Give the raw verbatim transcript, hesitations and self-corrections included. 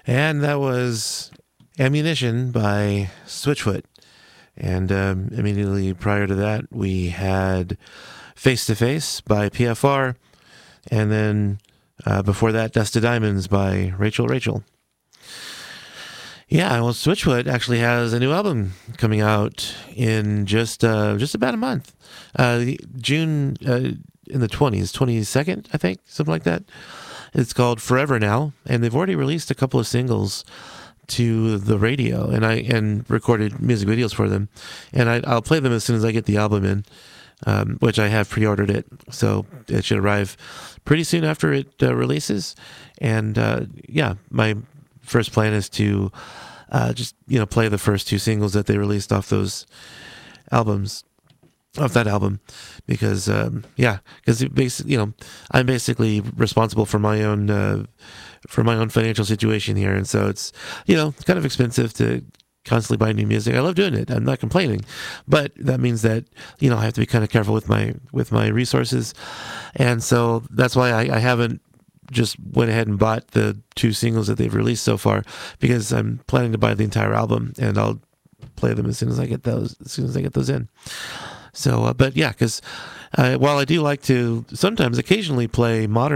And that was Ammunition by Switchfoot. And um, immediately prior to that, we had Face to Face by P F R. And then uh, before that, Dust to Diamonds by Rachel Rachel. Yeah, well, Switchfoot actually has a new album coming out in just uh, just about a month. Uh, June uh, in the twenties, twenty-second, I think, something like that. It's called Forever Now, and they've already released a couple of singles to the radio, and I and recorded music videos for them. And I, I'll play them as soon as I get the album in, um, which I have pre-ordered it, so it should arrive pretty soon after it uh, releases. And uh, yeah, my first plan is to uh, just you know play the first two singles that they released off those albums. Of that album, because um, yeah, because basically, you know, I'm basically responsible for my own uh, for my own financial situation here, and so it's you know it's kind of expensive to constantly buy new music. I love doing it; I'm not complaining, but that means that you know I have to be kind of careful with my with my resources, and so that's why I, I haven't just went ahead and bought the two singles that they've released so far, because I'm planning to buy the entire album, and I'll play them as soon as I get those as soon as I get those in. So, uh, but yeah, because uh, while I do like to sometimes occasionally play modern